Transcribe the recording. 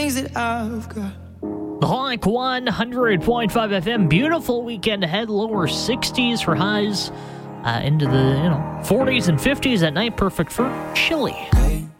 things that I've got. Like 100.5 FM. Beautiful weekend ahead. Lower 60s for highs. Into the 40s and 50s at night. Perfect for chilly. Hey,